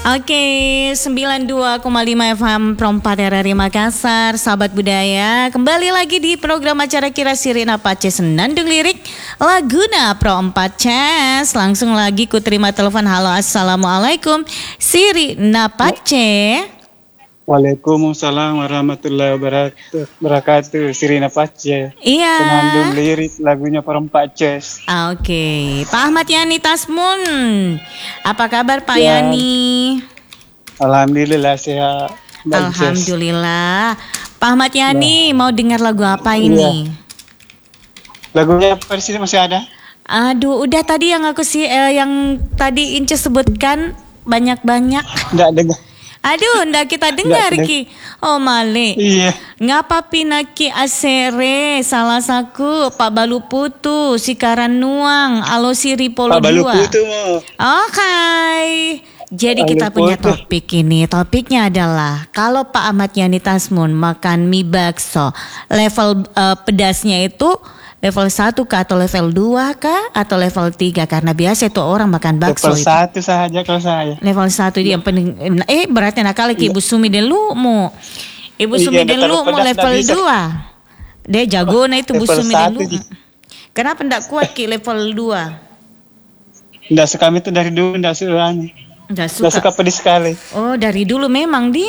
Oke, 92,5 FM Perempat RRI Makassar, sahabat budaya. Kembali lagi di program acara Kira Sirina Pace Senandung Lirik Laguna Pro 4 Ces. Langsung lagi ku terima telepon. Halo, assalamualaikum Sirina Pace. Waalaikumsalam warahmatullahi wabarakatuh. Sirina Pace. Iya. Senandung lirik lagunya Perempat Ces. Oke, Pak Ahmad Yani Tasmun. Apa kabar Pak Ya. Yani? Alhamdulillah sehat. Mbak Ces. Alhamdulillah. Pak Ahmad Yani mau dengar lagu apa ini? Lagunya apa sih, masih ada? Aduh, udah tadi yang yang tadi Ince sebutkan banyak-banyak. Enggak dengar. Aduh, ndak kita dengar Nggak ki. Oh male. Iya. Ngapa pinaki asere salah saku Pak Balu Putu Sikaran Nuang Alo Siri Polo Pak Balu 2. Putu mau. Oke. Jadi Balu kita punya Putu. topik ini. Topiknya adalah kalau Pak Ahmad Yani Tasmun makan mie bakso, level pedasnya itu level 1 kah atau level 2 kah atau level 3? Karena biasa itu orang makan bakso Level itu. 1 saja kalau saya. Level 1 dia yang penting. Berarti nak kali ke Ibu Sumi delu mu. Ibu Iya, Sumi ndak delu terlalu mu pedas, level ndak bisa. 2. Dia jago na itu Bu Level Sumi 1 delu. Kenapa ndak kuat ki level 2? Enggak suka itu dari dulu, enggak suka. Ndak Enggak suka suka. pedas sekali. Oh, dari dulu memang di.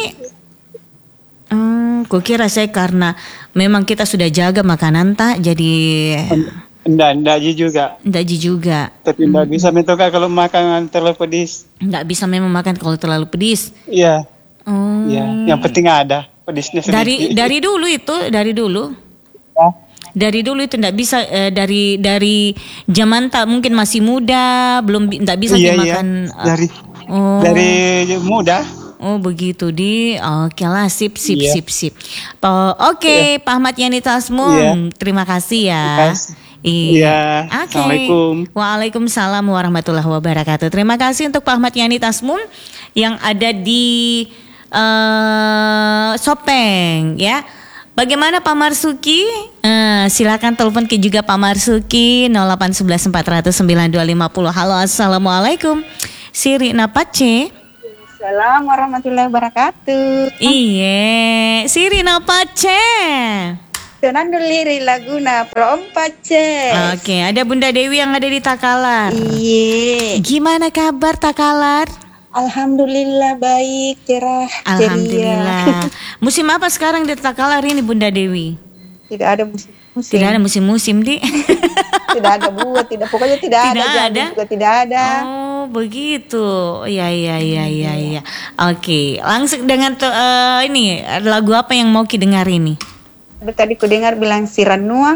Kukira saya karena memang kita sudah jaga makanan tak jadi Enggak juga. ndak ji juga. Tapi enggak bisa mentoka kalau makan terlalu pedas. Ndak bisa memang makan kalau terlalu pedis. Iya. Oh. Iya, yang penting ada pedisnya sedikit. Dari dulu itu, dari dulu. Ya. Dari dulu itu ndak bisa dari zaman tak mungkin masih muda, belum ndak bisa Iya, dimakan. Dari muda. Oh begitu di. Oke lah, sip. Iya. Oke, Pak Ahmad Yani Tasmun, terima kasih ya. Terima kasih. Iya. Oke. Assalamualaikum. Waalaikumsalam warahmatullahi wabarakatuh. Terima kasih untuk Pak Ahmad Yani Tasmun yang ada di Sopeng ya. Bagaimana Pak Marsuki? Silakan telepon ke juga Pak Marsuki 0811 400 9250. Halo, assalamualaikum. Sirina Pace. Assalamualaikum warahmatullahi wabarakatuh. Iya, Sirina Pace. Senandung lirik Laguna Pro 4 Ces. Oke, ada Bunda Dewi yang ada di Takalar. Iya. Gimana kabar Takalar? Alhamdulillah baik, cerah, ceria. Alhamdulillah. Musim apa sekarang di Takalar ini Bunda Dewi? Tidak ada musim. Tidak ada musim-musim di. Tidak ada buat, pokoknya tidak ada. Tidak Jambu ada? juga tidak ada. Oh begitu. Iya. Oke, langsung dengan ini lagu apa yang mau kita dengar ini? Tadi ku dengar bilang Sikaran Nuang.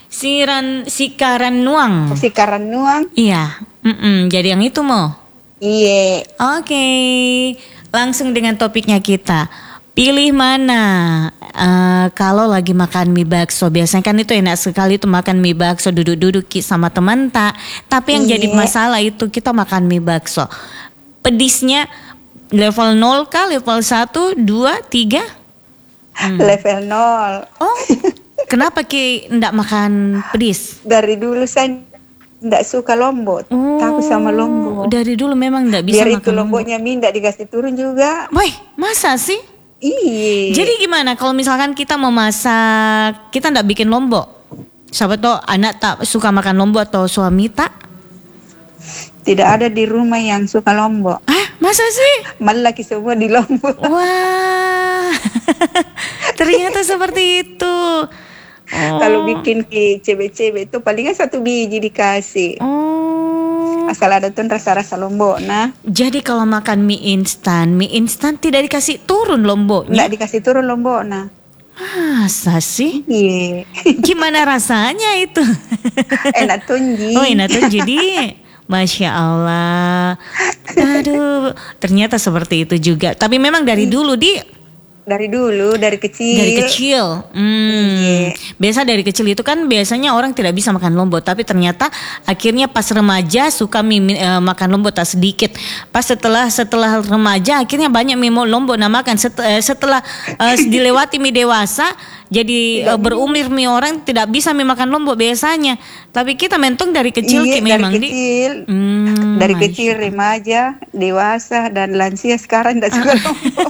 Sikaran Nuang. Sikaran Nuang. Iya. Jadi yang itu mau. Iya. Oke, langsung dengan topiknya kita. Pilih mana? Kalau lagi makan mie bakso, biasanya kan itu enak sekali tuh makan mie bakso duduk-duduk sama teman tak. Tapi yang jadi masalah itu kita makan mie bakso. Pedisnya level 0 kah? Level 1, 2, 3? Level 0. Oh, kenapa Ki ndak makan pedis? Dari dulu saya tidak suka lombok. Takut sama lombok. Dari dulu memang ndak bisa Biar makan itu lomboknya mie tidak dikasih turun juga. Woi, masa sih? Iya. Jadi gimana kalau misalkan kita mau masak, kita ndak bikin lombok? Siapa tahu anak tak suka makan lombok atau suami tak? Tidak ada di rumah yang suka lombok. Masa sih? Malaki semua di lombok. Wah, ternyata seperti itu. Kalau bikin ke cebek-cebek itu palingan 1 biji dikasih. Asal ada tuh rasa-rasa lombok. Nah, jadi kalau makan mie instan tidak dikasih turun lomboknya? nggak dikasih turun lombok. Nah, masa sih? iya. Gimana rasanya itu? Enak tunji. Oh, enak tuh jadi. Masya Allah. Aduh, ternyata seperti itu juga. Tapi memang dari dulu dari dulu, dari kecil. Dari kecil. Biasa dari kecil itu kan biasanya orang tidak bisa makan lombok, tapi ternyata akhirnya pas remaja suka makan lombok tak sedikit. Pas setelah remaja akhirnya banyak mie lombok makan. Setelah dilewati mie dewasa, jadi berumur mie orang tidak bisa mie makan lombok biasanya. Tapi kita mentong dari kecil memang dari kecil. Dari kecil, remaja, dewasa dan lansia sekarang tidak suka lombok.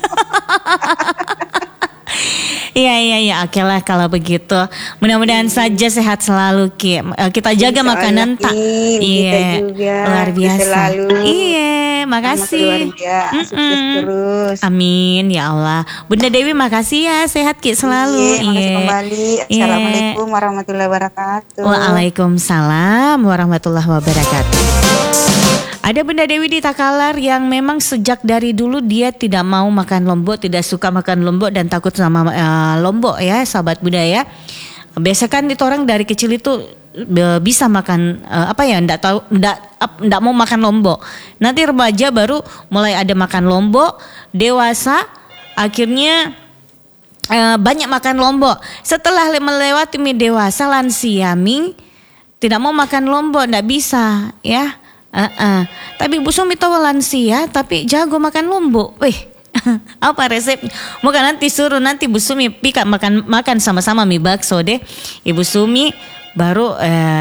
Iya, oke lah kalau begitu. Mudah-mudahan saja sehat selalu, Ki. Kita jaga makanan tak. Iya, luar biasa. Selalu. Iya, makasih. Sukses terus. Amin ya Allah. Bunda Dewi makasih ya, sehat Ki selalu. Makasih kembali. Assalamualaikum warahmatullahi wabarakatuh. Waalaikumsalam warahmatullahi wabarakatuh. Ada Bunda Dewi di Takalar yang memang sejak dari dulu dia tidak mau makan lombok, tidak suka makan lombok dan takut sama lombok ya, sahabat budaya. Biasa kan itu orang dari kecil itu bisa makan ndak mau makan lombok. Nanti remaja baru mulai ada makan lombok, dewasa akhirnya banyak makan lombok. Setelah melewati dewasa lansia tidak mau makan lombok, ndak bisa ya. Tapi Bu Sumi tahu lansia tapi jago makan lombok. Apa resep? Moga nanti suruh Bu Sumi pika makan sama-sama mie bakso deh. Ibu Sumi baru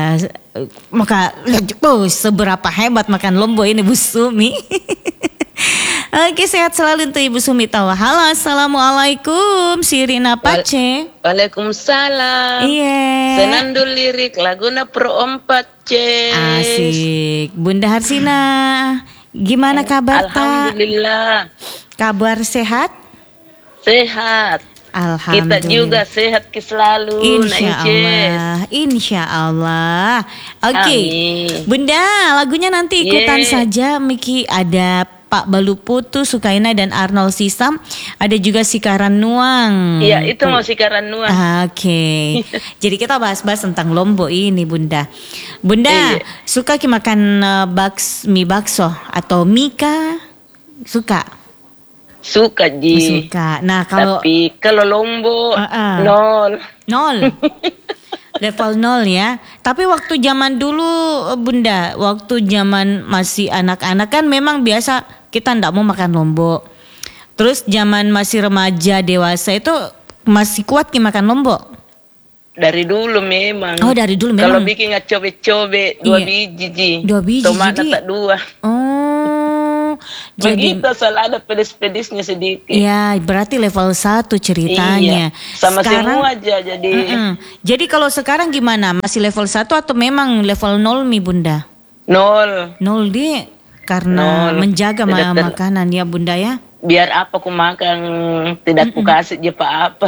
seberapa hebat makan lombok ini Bu Sumi. Oke, sehat selalu untuk Ibu Sumi tahu. Halo, assalamualaikum, Sirina Pace. Waalaikumsalam. Iya. Senandung lirik laguna perempat C. Asik. Bunda Harsina, gimana kabar? Alhamdulillah. Kabar sehat? Sehat. Alhamdulillah. Kita juga sehat selalu. Insya Allah. Oke. Bunda, lagunya nanti ikutan saja. Miki ada Pak Balu Putu, Sukaina dan Arnold Sisam. Ada juga Sikaran Nuang. Iya, itu mau Sikaran Nuang. Oke. Jadi kita bahas-bahas tentang lombok ini, Bunda. Bunda, suka makan mie bakso atau mika? Suka? Suka, Ji. Suka. Nah, tapi kalau lombok nol. Level 0 ya. Tapi waktu zaman dulu Bunda, waktu zaman masih anak-anak kan memang biasa kita ndak mau makan lombok. Terus zaman masih remaja dewasa itu masih kuat makan lombok. Dari dulu memang. Oh, dari dulu memang. Kalau bikin cobe-cobe 2 biji, Ji. 2 biji. Tomatnya tak 2. Jadi begitu asal ada pedis-pedisnya sedikit. Ya, berarti level 1 ceritanya. Sama sekarang, semua aja jadi. Jadi kalau sekarang gimana? Masih level 1 atau memang level 0 mie Bunda? 0. 0 deh. Karena menjaga makanan ya Bunda ya. Biar apa ku makan tidak ku kasih je apa.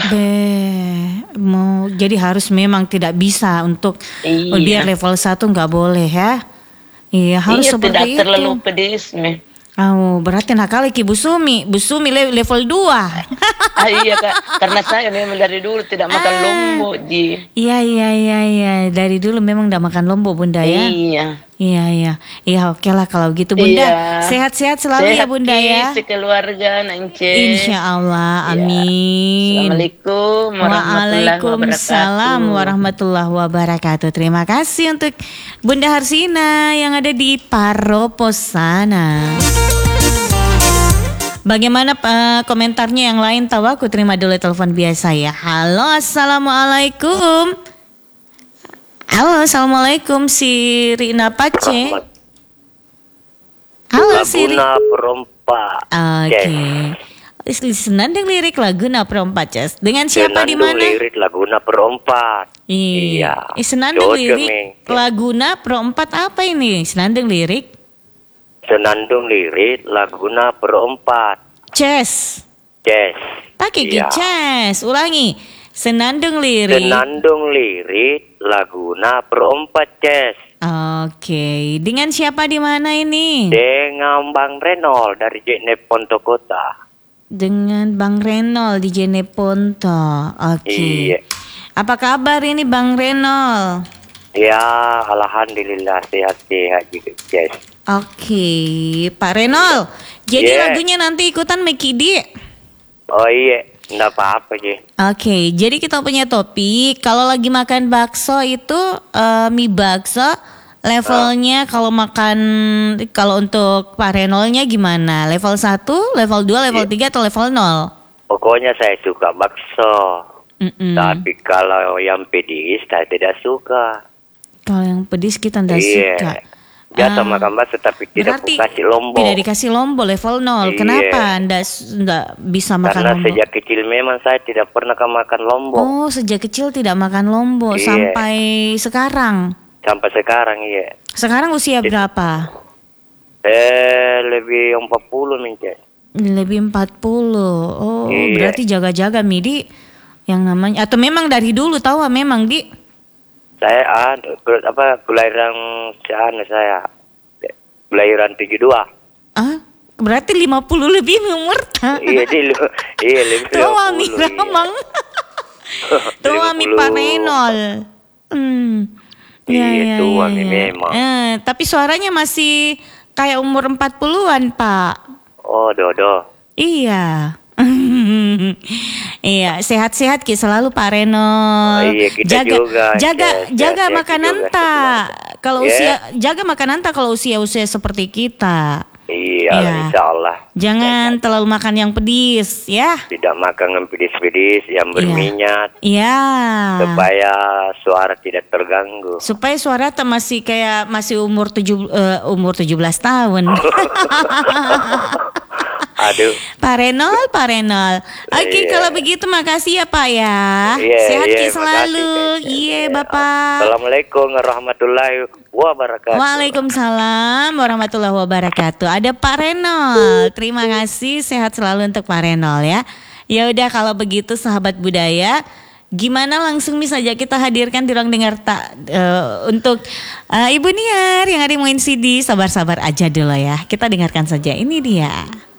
Jadi harus memang tidak bisa untuk biar level 1 nggak boleh ya. Iya, harus seperti tidak itu. Tidak terlalu pedis nih. Oh, berarti nakal Bu Sumi. Bu Sumi level 2. Iya Kak, karena saya memang dari dulu tidak makan lombok, Ji. Iya. Dari dulu memang tidak makan lombok Bunda ya. Iya. Oke lah kalau gitu Bunda. Iya. Sehat-sehat selalu ya Bunda ya. Sekeluarga Nance. Insya Allah, amin. Assalamualaikum Waalaikumsalam warahmatullahi wabarakatuh. Terima kasih untuk Bunda Harsina yang ada di Paropo sana. Bagaimana komentarnya yang lain? Tahu aku terima dulu telepon biasa ya. Halo, assalamualaikum. Halo, assalamualaikum si Rina Pace. Halo si Laguna Perempat. Oke. Senandung lirik Laguna Perempat, Ces. Dengan siapa di mana? Senandung lirik Laguna Perempat. Iya. Senandung lirik Laguna Perempat apa ini? Senandung lirik? Senandung lirik Laguna Perempat. Ces. Pakai Ces. Ulangi. Senandung lirik Laguna Perempat, Ces. Oke. Dengan siapa di mana ini? Dengan Bang Renol dari Jeneponto Kota. Dengan Bang Renol di Jeneponto. Oke. Iya. Apa kabar ini Bang Renol? Ya, alhamdulillah sehat-sehat juga, Ces. Oke, Pak Renol. Jadi lagunya nanti ikutan Mekidi. Oh iya, Enggak apa-apa, Ji. Oke, jadi kita punya topik. Kalau lagi makan bakso itu mie bakso levelnya kalau untuk Pak Renolnya gimana? Level 1, level 2, level 3 atau level 0? Pokoknya saya suka bakso. Tapi kalau yang pedis saya tidak suka. Kalau yang pedis kita tidak suka. Jatah makan bakso tapi tidak dikasih lombok. Tidak dikasih lombok level 0. Kenapa Anda bisa makan Karena lombok? sejak kecil memang saya tidak pernah makan lombok. Oh, sejak kecil tidak makan lombok sampai sekarang? Sampai sekarang, iya. Sekarang usia berapa? Lebih 40 mungkin. Lebih 40. Oh, berarti jaga-jaga Midi yang namanya. Atau memang dari dulu tahu memang Di? Saya kelahiran saya. Kelahiran 72. Berarti 50 lebih umur. Iya, lebih tua Mi Ramang. Tua Mi Pak Renol. Iya, tua Mi memang. Tapi suaranya masih kayak umur 40-an, Pak. Oh, Dodo. Iya. Iya, sehat-sehat Ki selalu Pak Reno. Iya, kita jaga makanan tak. Kalau jaga makanan tak kalau usia seperti kita. Iya, insyaallah. Jangan terlalu makan yang pedis, ya. Tidak makan yang pedis-pedis, yang berminyak. Iya. Supaya suara tidak terganggu. Supaya suara masih umur 17 tahun. Aduh. Pak Renol. Oke, kalau begitu makasih ya Pak ya. Sehat selalu. Iya, Bapak. Assalamualaikum warahmatullahi wabarakatuh. Waalaikumsalam warahmatullahi wabarakatuh. Ada Pak Renol. Terima kasih, sehat selalu untuk Pak Renol ya. Ya udah kalau begitu sahabat budaya, gimana langsung saja kita hadirkan di ruang dengar tak untuk Ibu Niar yang hari main CD. Sabar-sabar aja dulu ya. Kita dengarkan saja, ini dia.